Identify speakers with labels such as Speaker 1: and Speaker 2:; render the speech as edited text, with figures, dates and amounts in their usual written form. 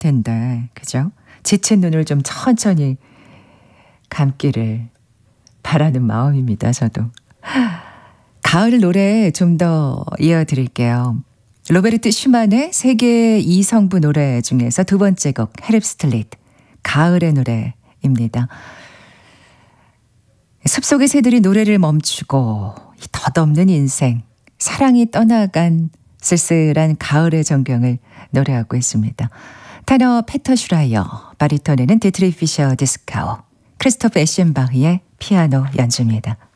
Speaker 1: 텐데, 그죠? 지친 눈을 좀 천천히 감기를 바라는 마음입니다, 저도. 가을 노래 좀 더 이어드릴게요. 로베르트 슈만의 세계 이성부 노래 중에서 두 번째 곡 헤릅스트릿, 가을의 노래입니다. 숲속의 새들이 노래를 멈추고 이 덧없는 인생, 사랑이 떠나간 쓸쓸한 가을의 전경을 노래하고 있습니다. 테너 페터 슈라이어, 바리톤에는 디트리 피셔 디스카우, 크리스토프 에셴바흐의 피아노 연주입니다.